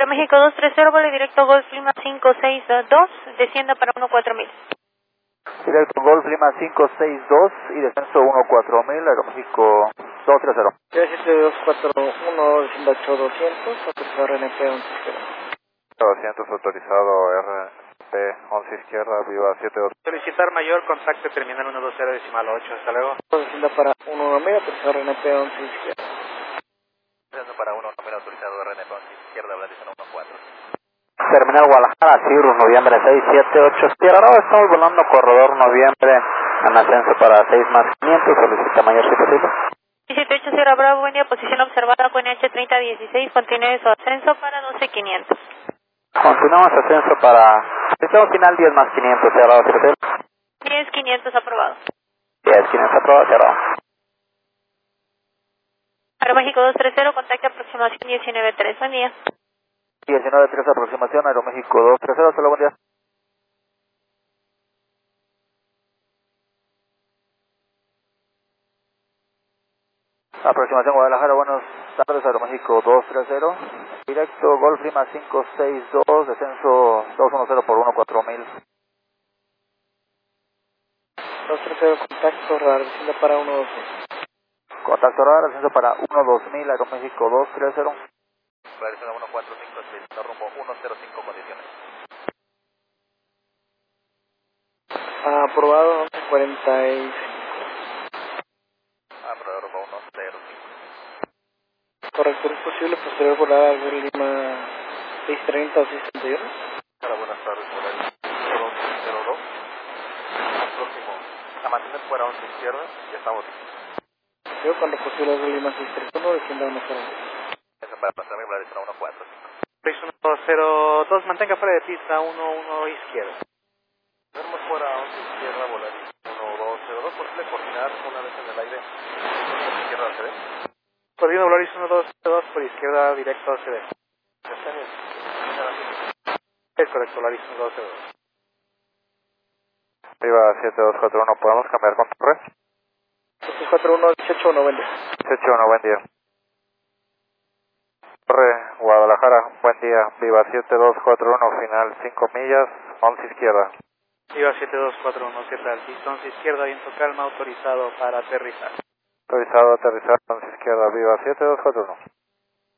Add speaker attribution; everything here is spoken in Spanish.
Speaker 1: Aeroméxico 230, vuelo directo Golf Lima 562, descienda para 14000.
Speaker 2: Directo Golf Lima 562 y descenso 14000, Aeroméxico 230.
Speaker 3: 7241, descienda 8200, autorizado RNP 11 izquierda.
Speaker 2: 200 autorizado RP 11 izquierda, viva 72.
Speaker 4: Solicitar mayor, contacto terminal 120.8, hasta luego.
Speaker 3: Descienda para 11000, autorizado RNP 11 izquierda.
Speaker 4: Descenso para 11000, autorizado RNP 11 izquierda, Blandison 14.
Speaker 2: Terminal Guadalajara, Cirrus, noviembre 678, Sierra Bravo, estamos volando corredor noviembre, en ascenso para 6 más 500, solicita mayor si posible.
Speaker 1: 178 Sierra Bravo, buen día, posición observada con H3016, continúe su ascenso para 12500.
Speaker 2: Continuamos ascenso para, estamos final 10 más 500, Sierra Bravo, si posible.
Speaker 1: 10500 aprobado.
Speaker 2: 10, 500 aprobado, Sierra Bravo.
Speaker 1: Aeroméxico 230, contacto aproximación 193, buen día.
Speaker 2: 19-3 aproximación, Aeroméxico 230, hasta luego, buen día. Aproximación Guadalajara, buenas tardes, Aeroméxico 230, directo Golf Lima 562, descenso 210 por 14000.
Speaker 3: 230, contacto radar, descienda para 12000.
Speaker 2: Contacto radar, descenso para 12000, Aeroméxico 230.
Speaker 4: Realiza 145, rumbo 105, condiciones.
Speaker 3: Aprobado 1145.
Speaker 4: Aprobado rumbo 105.
Speaker 3: Correcto, ¿es posible posterior volar al Lima 630 o 631?
Speaker 4: Hola, buenas tardes, Morales. 0202. Próximo. A mantener fuera 11 izquierda, ya estamos.
Speaker 3: Yo cuando posible al Lima 631, descienda 140.
Speaker 4: Eso para pasar mi Blandison 145. 6102, mantenga fuera de pista 11 izquierda. Tenemos fuera 11 izquierda, volar 1202, posible coordinar una vez en el aire. Izquierda CD. Coordina Volaris 1202 por izquierda directo CD. Es correcto, Volaris 1202.
Speaker 2: Viva 7241, ¿podemos cambiar con torre?
Speaker 3: 641, 181, buen día.
Speaker 2: 181, buen día. Torre Guadalajara, buen día, Viva 7241, final 5 millas, 11 izquierda.
Speaker 4: Viva 7241, ¿qué tal? Pista 11 izquierda, viento calma, autorizado para aterrizar.
Speaker 2: Autorizado, aterrizar, 11 izquierda, Viva 7241.